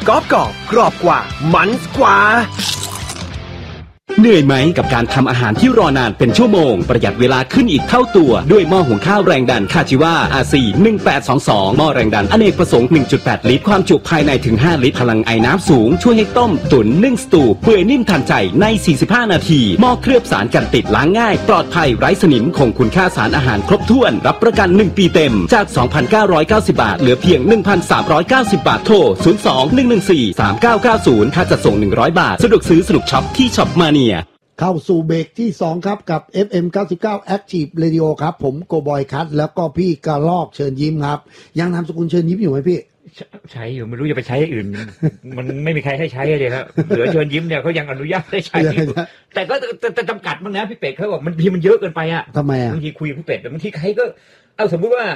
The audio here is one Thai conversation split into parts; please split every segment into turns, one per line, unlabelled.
กรอบกรอบกว่ามันกว่า
เหนื่อยไหมกับการทำอาหารที่รอนานเป็นชั่วโมงประหยัดเวลาขึ้นอีกเท่าตัวด้วยหม้อหุงข้าวแรงดันคาจิวา RC 1822หม้อแรงดันอเนกประสงค์ 1.8 ลิตรความจุภายในถึง5ลิตรพลังไอน้ำสูงช่วยให้ต้มตุ๋นนึ่งสตูเปื่อยนิ่มทันใจใน45นาทีหม้อเคลือบสารกันติดล้างง่ายปลอดภัยไร้สนิมคงคุณค่าสารอาหารครบถ้วนรับประกัน1ปีเต็มจาก 2,990 บาทเหลือเพียง 1,390 บาทโทร 02-114-3990 ค่าจัดส่ง100 บาทสะดวกซื้อสนุกช็อปที่ช็อปมาเนีย
เข้าสู่เบรกที่2ครับกับ FM 99 Active Radio ครับผมโกบอยคัทแล้วก็พี่กระลอกเชิญยิ้มครับยังนามสกุลเชิญยิ้มอยู่ไหมพี่
ใช้อยู่ไม่รู้จะไปใช้อื่นมันไม่มีใครให้ใช้เลยครับเหลือเชิญยิ้มเนี่ยเขายังอนุญาตให้ใช้แต่ก็จะจำกัดบ้างนะพี่เป็ดเขาบอกมันทีมันเยอะเกินไปอ่ะ
ทำไมอ่ะ
บางทีคุยกับพี่เป็ดบางทีใครก็เอาสมมุติว่า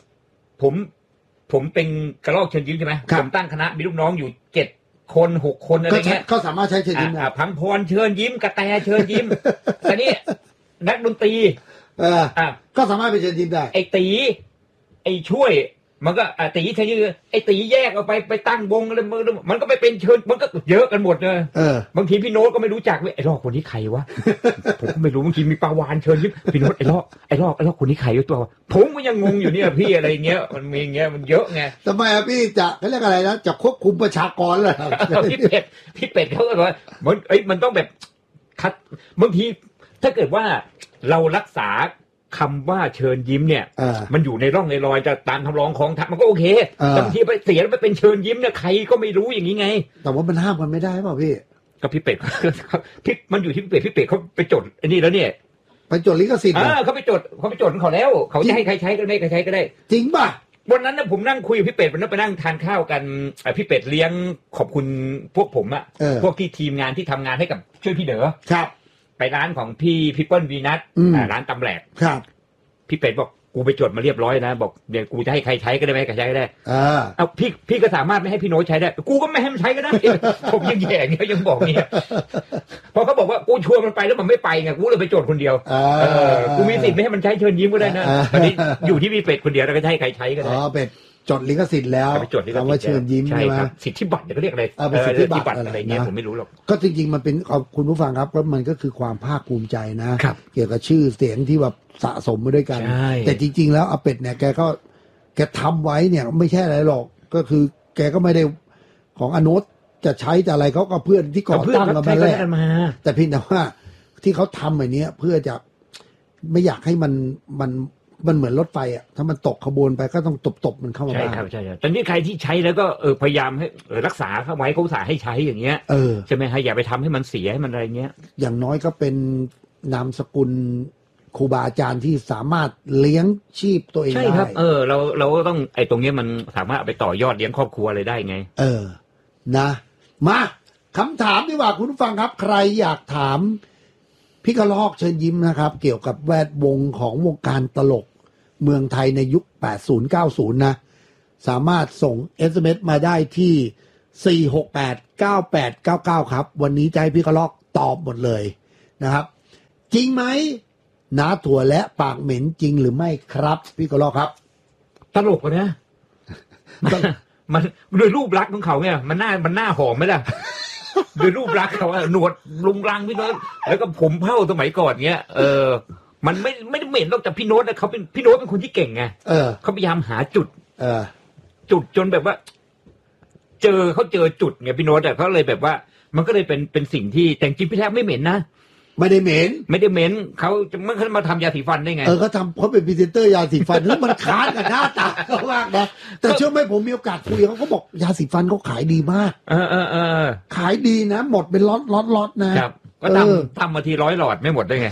ผมเป็นกระลอกเชิญยิ้มใช่ไหมผมตั้งคณะมีลูกน้องอยู่7 คน6 คนอะไรเงี้ย
ก็สามารถใช้เชิญยิ้มได้
พังพรเชิญยิ้มกระแตเชิญยิ้มแต่นี่นักดนตรี
ก็สามารถไปเชิญยิ้มได้
ไอ้ตีไอ้ช่วยมันก็ตีเชิญยิ้มไอ้ตีแยกออกไปตั้งวงอะไรมันก็ไปเป็นเชิญมันก็เยอะกันหมดเลยบางทีพี่โน้ตก็ไม่รู้จักไอ้ลอกคนนี้ใครวะผมก็ไม่รู้บางทีมีปาวานเชิญยิ้มพี่โน้ตไอ้ลอกคนนี้ใครตัวผมก็ยังงงอยู่เนี่ยพี่อะไรเงี้ยมันมีอย่างเงี้ยมันเยอะไง
ทำไมอะพี่จะเขาเรียกอะไรนะจะควบคุมประชากรเหรอ
พี่เป็ดเขาก็ว่ามันต้องแบบคัดบางทีถ้าเกิดว่าเรารักษาคำว่าเชิญยิ้มเนี่ยมันอยู่ในร่องในรอยจะตามคำร้องของทัพมันก็โอเคแต่บางทีไปเสียแล้วไปเป็นเชิญยิ้มเนี่ยใครก็ไม่รู้อย่างนี้ไง
แต่ว่ามันห้ามกันไม่ได้เปล่าพี่
ก็พี่เป็ดมันอยู่ที่พี่เป็ดเขาไปจดไอ้นี่แล้วเนี่ย
ไปจดลิขสิทธิ์
เขาไปจดของเขาแล้วเขาจะให้ใครใช้ก็ได้ใครใช้ก็ได้
จริงป่ะ
วันนั้นนะผมนั่งคุยกับพี่เป็ดวันนั้นไปนั่งทานข้าวกันพี่เป็ดเลี้ยงขอบคุณพวกผมอะพวกที่ทีมงานที่ทำงานให้กับช่วยพี่เด๋อ
ครับ
ไปร้านของพี่เปิ้ลวีนัทร้านตำแหลก
ครับ
พี่เป็ดบอกกูไปจดมาเรียบร้อยนะบอกเดี๋ยวกูจะให้ใครใช้ก็ได้ไหมใครใช้ก็ได้เอาพี่ก็สามารถไม่ให้พี่โน้ตใช้ได้กูก็ไม่ให้มันใช้ก็ได้ผมยังแย่เงี้ยยังบอกเนี่ยพอเขาบอกว่ากูชวนมันไปแล้วมันไม่ไปไงกูเลยไปจดคนเดียวกูมีสิทธิ์ไม่ให้มันใช้เชิญยิ้มก็ได้นะตอนนี้อยู่ที่พี่เป็ดคนเดียวแล้วก็ให้ใครใช้ก็ได้
เป็ดจดลิขสิทธิ์แล้ว
คำ
ว่าเชิญยิ้ม
ใช่ไหมสิทธิบัตรเขาเรียกอะไร
สิทธิบัตร
อะไรเงี้ยผมไม่รู้หรอก
ก็จริงๆมันเป็นคุณผู้ฟังครับก็มันก็คือความภาคภูมิใจนะเกี่ยวกับชื่อเสียงที่แบบสะสมมาด้วยกันแต่จริงๆแล้วอาเป็ดเนี่ยแกทำไว้เนี่ยไม่ใช่อะไรหรอกก็คือแกก็ไม่ได้ของอนุชจะใช้แต่อะไรเขาก็เพื่อนที่ก่อตั้งกันมาแหละแต่เพียงแต่ว่าที่เขาทำแบบนี้เพื่อจะไม่อยากให้มันเหมือนรถไฟอ่ะถ้ามันตกขบวนไปก็ต้องตบมันเข้ามาบ้าง
ใช่ครับใช่แต่นี่ใครที่ใช้แล้วก็พยายามให้รักษาเข้าไว้เขาสาให้ใช้อย่างเงี้ยใช่ไหมฮะอย่าไปทำให้มันเสียให้มันอะไรเงี้ย
อย่างน้อยก็เป็นนามสกุลครูบาอาจารย์ที่สามารถเลี้ยงชีพตัวเองได้
ใช่ครับเราก็ต้องไอ้ตรงนี้มันสามารถเอาไปต่อยอดเลี้ยงครอบครัวอะไรได้ไง
นะมาคำถามดีกว่าคุณผู้ฟังครับใครอยากถามพี่กระลอกเชิญยิ้มนะครับเกี่ยวกับแวดวงของวงการตลกเมืองไทยในยุค 80-90 นะสามารถส่ง SMS มาได้ที่ 4689899 ครับวันนี้จะให้พี่กระลอกตอบหมดเลยนะครับจริงไหมน้าถั่วและปากเหม็นจริงหรือไม่ครับพี่กระลอกครับ
ตลกนะมันโดยรูปลักษณ์ของเขาเนี่ยมันหน้าหอมไหมล่ะโดยรูปลักษณ์เขาหนวดลุงรังพี่โน้ตแล้วก็ผมเผ่าสมัยก่อนเงี้ยมันไม่ได้เหม็นหรอกแต่พี่โน้ตเขาเป็นพี่โน้ตเป็นคนที่เก่งไงเขาพยายามหาจุดจนแบบว่าเขาเจอจุดไงพี่โน้ตเขาเลยแบบว่ามันก็เลยเป็นสิ่งที่แต่จริงพี่แท้ไม่เหม็นนะ
ไม่ได้เหม็น
เขามาทำยาสีฟันได้ไง
เขาเป็นพรีเซนเตอร์ยาสีฟันแล้วมันค้านกับหน้าตาเขามากนะแต่เชื่อไหมผมมีโอกาสคุยเขาบอกยาสีฟันเขาขายดีมากขายดีนะหมดเป็นล็อตนะครับ
ก็ทำมาที100 หลอดไม่หมดได้ไง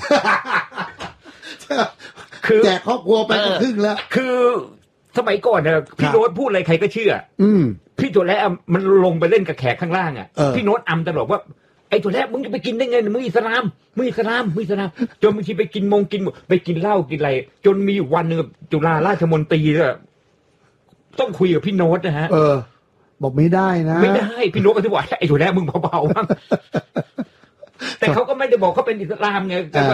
คือแจกครอบครัวไปครึ่งแล้ว
คือสมัยก่อนเนี่ยพี่โน้ตพูดอะไรใครก็เชื่อพี่ตัวแล้วมันลงไปเล่นกับแขกข้างล่างอ่ะพี่โน้ตอำตลอดว่าไอ้ตัวแรกมึงจะไปกินได้ไงมึงอิสลามจนบางทีไปกินไปกินเหล้ากินอะไรจนมีวันนึงจุฬาราชมนตรีเนี่ยต้องคุยกับพี่โน้ตนะฮะ
บอกไม่ได้นะ
ไม่ได้พี่โน้ตก็ที่บอกไอ้ตัวแรกมึงเบาๆบ้างแต่เขาก็ไม่ได้บอกเขาเป็นอิสลามไงแต่ว่า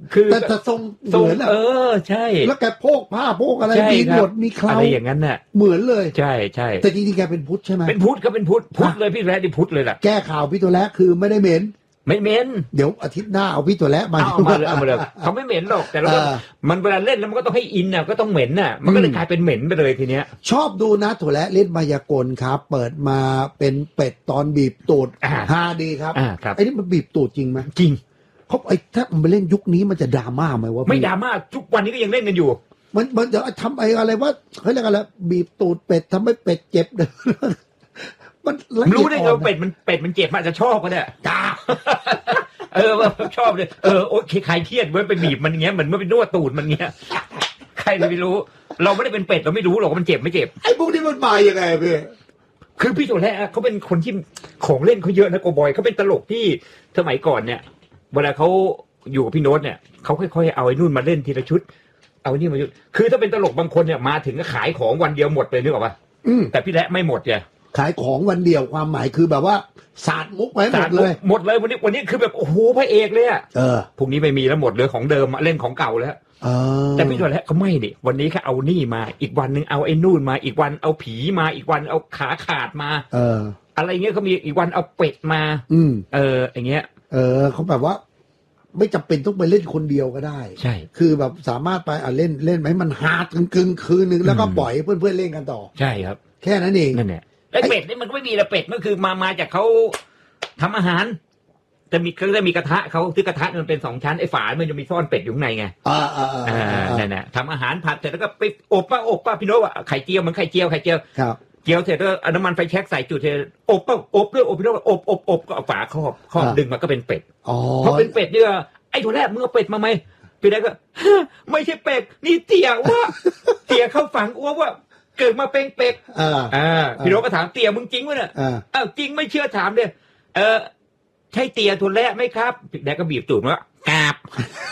คือ
แต่ทรงเหมือน
ใช่
แล้วแกโพกผ้าโพกอะไรมีหนวดมีเครา
อะไรอย่างนั้นน่ะ
เหมือนเลย
ใช่ใช่
แต่จริงๆแกเป็นพุทธใช่ไหม
เป็นพุทธก็เป็นพุทธเลยพี่แร้ดิพุทธเลยล่ะ
แก้ข่าวพี่ตัวแรกคือไม่ได้เหม็น
ไม่เหม็น
เดี๋ยวอาทิตย์หน้าเอาพี่ตัวแรกมา
เอามาเลยเขาไม่เหม็นหรอกแต่เรามันเวลาเล่นแล้วมันก็ต้องให้อินน่ะก็ต้องเหม็นน่ะมันก็เลยกลายเป็นเหม็นไปเลยทีเนี้ย
ชอบดูนะถั่วและเล่นมายากลครับเปิดมาเป็นเป็ดตอนบีบตูดฮาดีครับไอ้นี่มันบีบตูดจริงไหม
จริง
เขาไอ้ถ้ามันไปเล่นยุคนี้มันจะดราม่าไหมวะ
ไม่ดราม่าทุกวันนี้ก็ยังเล่นกันอยู่
มันจะทำอะไรว่าเขาเรียกอะไรบีบตูดเป็ดทำให้เป็ดเจ็บเลย
มันรู้ได้ไงเป็ดมันเจ็บมันจะชอบก็ได้จ้าว่าชอบเลยโอเคใครเครียดเว้ยไปบีบมันเงี้ยเหมือนมันไปนวดตูดมันเงี้ยใครไม่รู้เราไม่ได้เป็นเป็ดเราไม่รู้หรอกว่ามันเจ็บไม่เจ็บ
ไอ้พวกนี้มันมายังไงพี่
คือพี่โจแรกเขาเป็นคนที่ของเล่นเขาเยอะนะโกบอยเขาเป็นตลกที่สมัยก่อนเนี่ยเวลาเขาอยู่กับพี่โน้ตเนี่ยเขาค่อยๆเอาไอ้นู่นมาเล่นทีละชุดเอาไอ้นี่มาชุดคือถ้าเป็นตลกบางคนเนี่ยมาถึงก็ขายของวันเดียวหมดเลยนึกออกป่ะแต่พี่แร้ไม่หมดไง
ขายของวันเดียวความหมายคือแบบว่าศาสตร์มุกไว้หมดเลย
วันนี้คือแบบโอ้โหพระเอกเลยอ่ะพรุ่งนี้ไม่มีแล้วหมดเลยของเดิมเล่นของเก่าแล้วแต่พี่โจแรกเขาไม่ดิวันนี้แค่เอานี่มาอีกวันนึงเอาไอ้นู่นมาอีกวันเอาผีมาอีกวันเอาขาขาดมาอะไรเงี้ยเขามีอีกวันเอาเป็ดมาอย่างเงี้ย
เขาแบบว่าไม่จำเป็นต้องไปเล่นคนเดียวก็ได้
ใช่
คือแบบสามารถไปเล่นไหมมันฮาร์ดกึ่งคืนนึงแล้วก็ปล่อยเพื่อนๆเล่นกันต่อ
ใช่ครับ
แค่นั้นเอง
นั่นแหละไอ้เป็ดนี่มันก็ไม่มีละเป็ดก็คือมาจากเขาทำอาหารจะมีกระทะเขาที่กระทะมันเป็น2ชั้นไอ้ฝามันจะมีซ่อนเป็ดอยู่ข้างในไงนั่นแหละทำอาหารผัดเสร็จแล้วก็ไปอบป้าพี่โน้ตไข่เจียวเหมือนไข่เจียว
ครับ
เจียวเสร็จแล้วเอาน้ำมันไฟแช็กใส่จุดเทอบด้วยอบพี่โน้ตอบก็เอาฝาครอบดึงมาก็เป็นเป็ดพอเป็นเป็ดเนี่ยไอ้ตัวแรกมึงเอาเป็ดมาไหมพี่แรกก็ไม่ใช่เป็ดนี่เตี๋ยว่าเตี๋ยเข้าฝังอ้วว่าเกิดมาเป็นเป็ดพี่โน้ตก็ถามเตี๋ยมึงจริงวะเนี่ยจริงไม่เชื่อถามเลยใช่เตี๋ยตัวแรกไหมครับพี่แรกก็บีบตูดว่ากราบ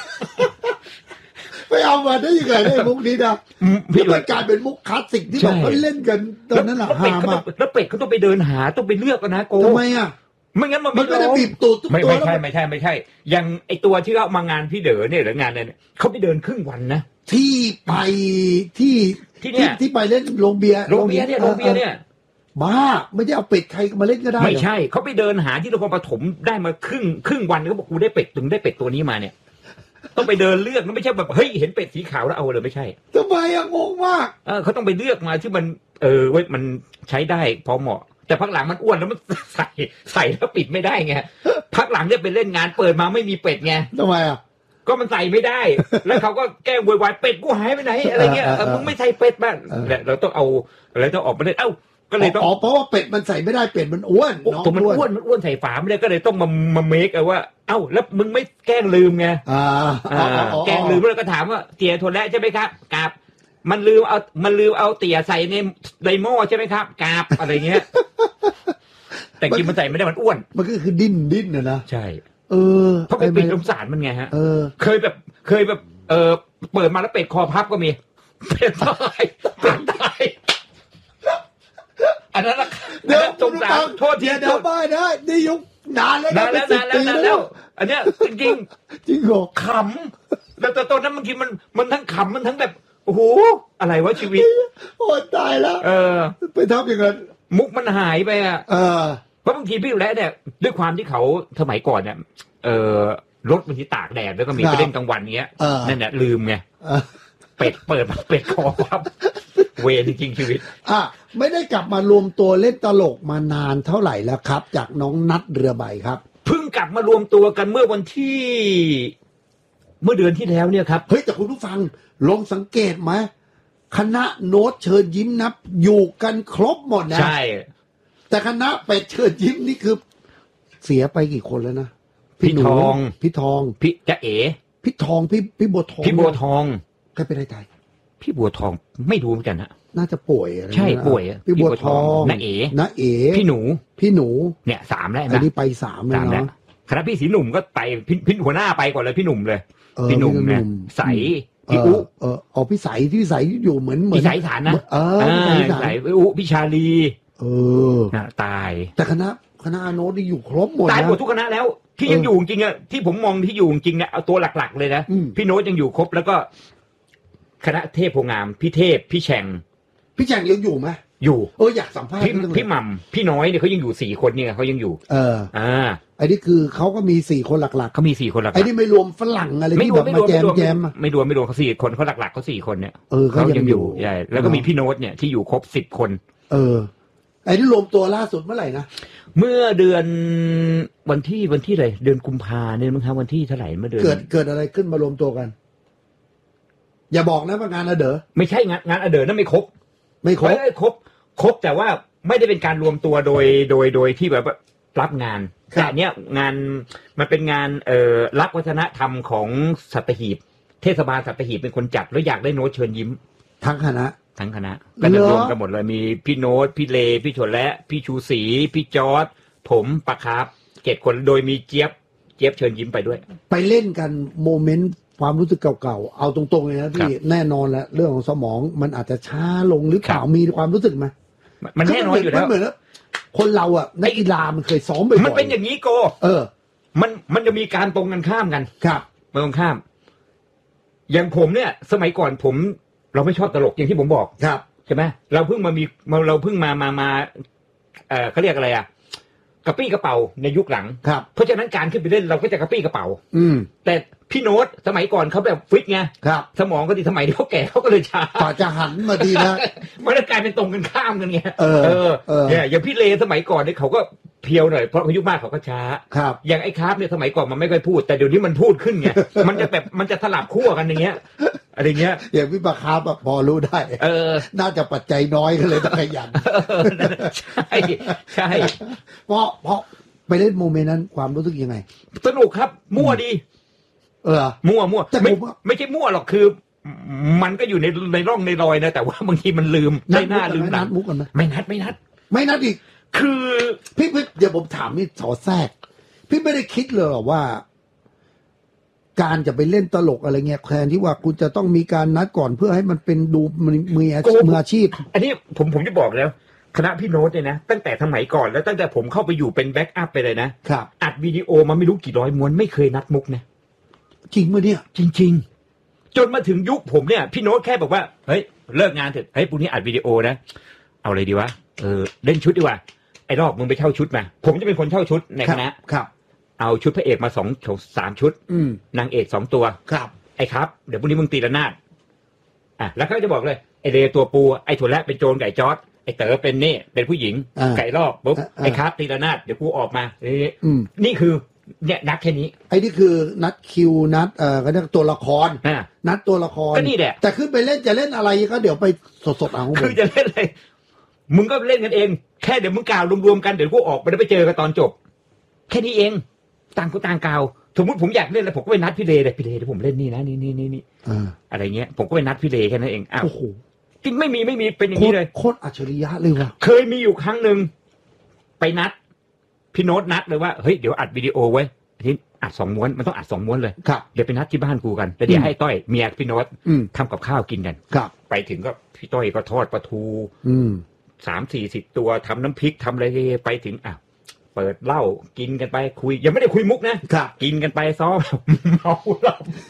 ไปเอามาได้ยังไงได้มุกนี้นะพี่เป็นการเป็นมุกคลาสสิกที่แบบเขาเล่นกันตอนนั้นแหละฮามาก
แล้วเป็ดเขาต้องไปเดินหาต้องไปเลือกกันนะโก
ทำไมอ่ะ
ไม่งั้นมัน
ก็จะบีบตูดทุกตัว
ไม่ใช่อย่างไอตัวที่เอามางานพี่เด๋อเนี่ยหรืองานเนี่ยเขาไปเดินครึ่งวันนะ
ที่ไปที่ไปเล่นโรงเบียร์
เนี่ย
บ้าไม่ได้เอาเป็ดใครมาเล่นก็ได้
ไม่ใช่เขาไปเดินหาที่นครปฐมได้มาครึ่งวันเขาบอกกูได้เป็ดได้เป็ดตัวนี้มาเนี่ยต้องไปเดินเลือกไม่ใช่แบบเฮ้ยเห็นเป็ดสีขาวแล้วเอาเลยไม่ใช่
ทำไมอะงงมาก
เขาต้องไปเลือกมาที่มันเว้ยมันใช้ได้พอเหมาะแต่พักหลังมันอ้วนแล้วมันใส่แล้วปิดไม่ได้ไงพักหลังเนี่ยไปเล่นงานเปิดมาไม่มีเป็ดไง
ทำไมอ่ะ
ก็มันใส่ไม่ได้แล้วเขาก็แกล้งโวยวายเป็ดกูหายไปไหนอะไรเงี้ยมึงไม่ใส่เป็ดบ้างเราต้องเอาอะไรต้องออกมาเล่นก็เลยต้อง
เพราะว่าเป็ดมันใส่ไม่ได้เป็ดมันอ้วน
ตัวมันอ้วนใส่ฝาไม่ได้ก็เลยต้องมาเมคว่าแล้วมึงไม่แกล้งลืมไงแกล้งลืมแล้วก็ถามว่าเตี๋ยถั่วแระใช่ไหมครับกราบมันลืมเอาเตี๋ยใส่ในหม้อใช่ไหมครับกราบอะไรเงี้ยแต่กินมันใส่ไม่ได้มันอ้วน
มันก็คือดิ้นนะ
ใช่เพราะเป็ดสงสารมันไงฮะเคยแบบเปิดมาแล้วเป็ดคอพับก็มีเป็ดตายอันนั้นละ
เดี๋ยว
สงสารโทษที
เดี๋ยวบ้าได้นี่ยุคนานแล้ว
อันเนี้ยจริง
เหรอ
ขำแล้วตอนนั้นบางทีมันทั้งขำมันทั้งแบบโอ้โหอะไรวะชีวิต
โอ้ตายแล้วไปทำอย่างนั้น
มุกมันหายไปอ่ะเพราะบางทีพี่แร้เนี่ยด้วยความที่เขาสมัยก่อนเนี่ยรถบางทีตากแดดแล้วก็มีไปเล่นกลางวันเงี้ยนั่นแหละลืมไงเป็ดเปิดเป็ดคอครับเวรจริงชีวิต
ไม่ได้กลับมารวมตัวเล่นตลกมานานเท่าไหร่แล้วครับจากน้องนัทเรือใบครับ
เพิ่งกลับมารวมตัวกันเมื่อวันที่เมื่อเดือนที่แล้วเนี่ยครับ
เฮ้ยแต่คุณผู้ฟังลองสังเกตไหมคณะโน้ตเชิญยิ้มนับอยู่กันครบหมดนะ
ใช่
แต่คณะเป็ดเชิญยิ้มนี่คือเสียไปกี่คนแล้วนะ
พี่ทอง
พี่
จะเอ๋
พี่ทองพี่บัวทองใครเป็นอะไรตาย
พี่บัวทองไม่รู้เหมือนกันฮะ
น่าจะป่วย
ใช่ป่วย
พี่บัวทอง
น้าเอ๋
พี่หนู
เนี่ย3แล้วนะ
อันนี้ไป3แล้วเนาะ
คณะพี่สีหนุ่มก็ไปพี่หัวหน้าไปก่อนเลยพี่หนุ่มเลยพี่หนุ่มเนี่ยใสพี่อุ๊
พี่ใสอยู่เหมือน
พี่ใสฐานนะใสพี่อุ๊พี่ชาลีตาย
แต่คณะโน้ตนี่อยู่ครบหมด
ตายหมดทุกคณะแล้วที่ยังอยู่จริงอะที่ผมมองที่อยู่จริงเนี่ยเอาตัวหลักๆเลยนะพี่โน้ตยังอยู่ครบแล้วก็คณะเทพโพงามพี่เทพพี่แฉ่ง
ยังอยู่ไหม
อยู่
อยากสัมภาษณ์
พี่หม่ำพี่น้อยเนี่ยเขายังอยู่4 คนเนี่ยเขายังอยู่
ไอ้นี่คือเขาก็มี4 คนหลักๆ
เขามี4 คนหลักๆ
ไอ้นี่ไม่รวมฝรั่งอะไรที่แบบมาแจม
ไม่รวมเขา4 คนเขาหลักๆเขา4 คนเนี่ย
เขายังอยู่
ใช่แล้วก็มีพี่โน้ตเนี่ยที่อยู่ครบ10 คน
ไอ้นี่รวมตัวล่าสุดเมื่อไหร่นะ
เมื่อเดือนวันที่อะไรเดือนกุมภาเนี่ยมั้งครับวันที่เท่าไหร่เมื่อเดือน
เกิดอะไรขึ้นมารวมตัวกันอย่าบอกนะว่างานอเดอ
ไม่ใช่งานอเดอนั่นไม่ครบแต่ว่าไม่ได้เป็นการรวมตัวโดยที่แบบรับงานแต่เนี้ยงานมันเป็นงานรักวัฒนธรรมของสัตหีบเทศบาลสัตหีบเป็นคนจัดแล้วอยากได้โน้ตเชิญยิ้ม
ทั้งคณะ
ก็จะรวมกันหมดเลยมีพี่โน้ตพี่เลพี่ชนและพี่ชูศรีพี่จอร์จผมปะครับ7 คนโดยมีเจี๊ยบเชิญยิ้มไปด้วย
ไปเล่นกันโมเมนต์ความรู้สึกเก่าๆเอาตรงๆเลยนะพี่แน่นอนแล้วเรื่องของสมองมันอาจจะช้าลงหรือเปล่ามีความรู้สึกไหม
มันแน่นอนอยู่แล้ว
เหมือนคนเราอ่ะนักกีฬามันเคยซ้อมบ่อยๆ
มันเป็นอย่างนี้โกมันจะมีการตรงกันข้ามกัน
ครับ
ตรงข้ามอย่างผมเนี่ยสมัยก่อนเราไม่ชอบตลกอย่างที่ผมบอก
ครับ
ใช่ไหมเราเพิ่งมาเขาเรียกอะไรอ่ะกระปี้กระเป๋าในยุคหลังเพราะฉะนั้นการขึ้นไปเล่นเราก็จะกระปี้กระเป๋าแต่พี่โน้ตสมัยก่อนเขาแบบฟิตไงสมองก็ดีสมัยที่เขาแก่เขาก็เลยช้า
จะหันมาดีนะ
มันกลายเป็นตรงกันข้ามกันไงเนี่ยอย่างพี่เลสมัยก่อนเนี่ยเขาก็เพียวหน่อยเพราะอายุมากเขาก็ช้าอย่างไอ้คราฟเนี่ยสมัยก่อนมันไม่ค่อยพูดแต่เดี๋ยวนี้มันพูดขึ้นไงมันจะสลับขั้วกันอย่างเงี้ยอะไรเงี้ย
อย่างพี่ปะคาบพอรู้ได้น่าจะปัจจัยน้อยก็เลยต้องขยัน
ใช่
เพราะไปเล่นโมเมนต์นั้นความรู้สึกยังไง
สนุกครับมั่วดีมั่ว
แต่
ไม่ใช่มั่วหรอกคือมันก็อยู่ในร่องในรอยนะแต่ว่าบางทีมันลืมไม่น่าลืม
นัดมุกกันไหม
ไม่นัด
อีกคือพี่เดี๋ยวผมถามนี่ขอแทรกพี่ไม่ได้คิดเลยหรอว่าการจะไปเล่นตลกอะไรเงี้ยแทนที่ว่าคุณจะต้องมีการนัดก่อนเพื่อให้มันเป็นดูมืออาชีพ
อันนี้ผมจะบอกแล้วคณะพี่โน้ตเนี่ยนะตั้งแต่สมัยก่อนแล้วตั้งแต่ผมเข้าไปอยู่เป็นแบ็กอัพไปเลยนะครับอัดวิดีโอมาไม่รู้กี่ร้อยม้วนไม่เคยนัดมุกนะ
จริงมั้ยเนี่ย
จริงๆจนมาถึงยุคผมเนี่ยพี่โน้ตแค่บอกว่าเฮ้ยเลิกงานเถอะเฮ้ยพรุ่งนี้อัดวิดีโอนะเอาอะไรดีวะเล่นชุดดีกว่าไอ้รอบมึงไปเช่าชุดมาผมจะเป็นคนเช่าชุดในคณะ
ครับ
เอาชุดพระเอกมา3 ชุดนางเอก2 ตัว
ครับ
ไอ้ครับเดี๋ยวพรุ่งนี้มึงตีระนาดแล้วเขาจะบอกเลยไอ้เรตัวปูไอ้ถั่วและเป็นโจรไก่จอร์ดไอ้เต๋อเป็นเป็นผู้หญิงไก่รอบปุ๊บไอ้ครับตีระนาดเดี๋ยวกูออกมานี่คือเนี่ยนัดแค่นี้
ไอ้นี่คือนัดคิวนัดก็เรียกตัวละครนัดตัวละคร
ก็นี่แหละ
แต่ขึ้นไปเล่นจะเล่นอะไรก็เดี๋ยวไปสดๆเอา
คือจะเล่นอะไรมึงก็เล่นกันเองแค่เดี๋ยวมึงกล่าวรวมๆกันเดี๋ยวกูออกไปเจอกันตอนจบแค่นี้เองต่างคนต่างกล่าวสมมติผมอยากเล่นแล้วผมก็ไปนัดพี่เลเลยพี่เลเดี๋ยวผมเล่นนี่นะนี่อะไรเงี้ยผมก็ไปนัดพี่เลแค่นั้นเอง
โอ้โห
จริงไม่มีเป็นอย่างนี้เลย
โคตรอัจฉริยะเลยว่ะ
เคยมีอยู่ครั้งนึงไปนัดพี่โน้ตนัดเลยว่าเฮ้ยเดี๋ยวอัดวิดีโอไว้ที่อัด2 ม้วนมันต้องอัด2 ม้วนเลยเดี๋ยวไปนัดที่บ้านกูกันแต่เดี๋ยวให้ต้อยเมียพี่โน้ตทำกับข้าวกินกันไปถึงก็พี่ต้อยก็ทอดปลาทู30-40 ตัวทำน้ำพริกทำอะไรไปถึงเปิดเหล้ากินกันไปคุยยังไม่ได้คุยมุกนะกินกันไปซ้อมเมาเหล้า